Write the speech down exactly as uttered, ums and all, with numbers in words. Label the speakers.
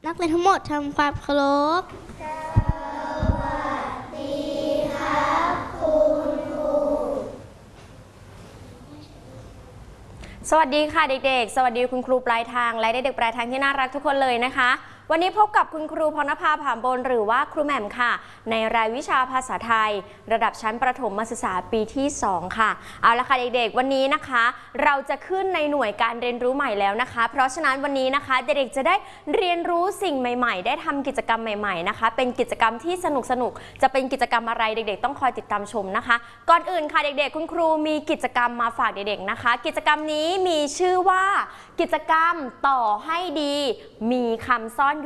Speaker 1: นักเรียนทั้งหมดทำความเคารพ
Speaker 2: สวัสดีครับคุณครู
Speaker 3: สวัสดีค่ะเด็กๆสวัสดีคุณครูปลายทางและเด็กๆปลายทางที่น่ารักทุกคนเลยนะคะวันนี้พบกับคุณครูพรณภา ผามบนหรือว่าครูแหม่มค่ะในรายวิชาภาษาไทยระดับชั้นประถมศึกษาปีที่สองค่ะเอาละค่ะเด็กๆวันนี้นะคะเราจะขึ้นในหน่วยการเรียนรู้ใหม่แล้วนะคะเพราะฉะนั้นวันนี้นะคะเด็กๆจะได้เรียนรู้สิ่งใหม่ๆได้ทำกิจกรรมใหม่ๆนะคะเป็นกิจกรรมที่สนุกๆจะเป็นกิจกรรมอะไรเด็กๆต้องคอยติดตามชมนะคะก่อนอื่นค่ะเด็กๆคุณครูมีกิจกรรมมาฝากเด็กๆนะคะกิจกรรมนี้มีชื่อว่ากิจกรรมต่อให้ดีมีคำซ่อน